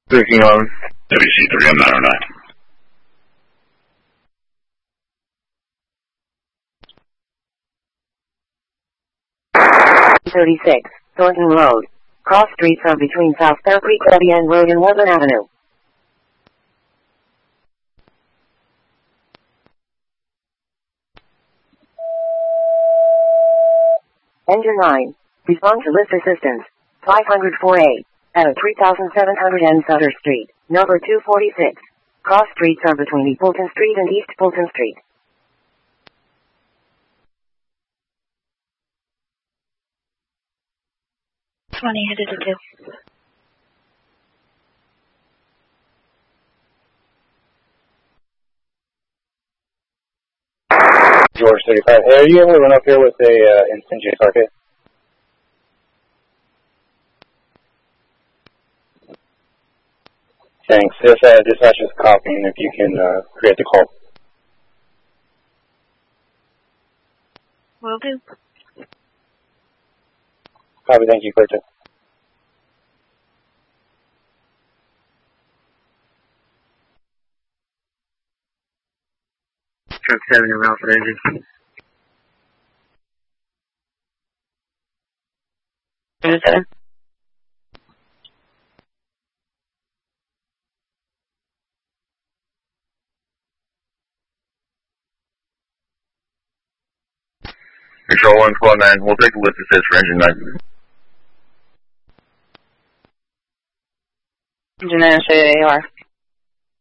Speaking on WC3M909. 36, Thornton Road. Cross streets are between South Bear Creek and Road and Woodland Avenue. Engine 9. Respond to list assistance. 504A. At 3700 Sutter Street, number 246. Cross streets are between Fulton Street and East Fulton Street. George 35. Hey, are you able to run up here with a instant J carpet? Thanks. If dispatch is copying, if you can create the call. Will do. Copy. Thank you, Cortez. Truck 7 in Ralph Engine. Engine 7. Control 1, Squad 9. We'll take a list assist for Engine 9. Engine 9, show you AR.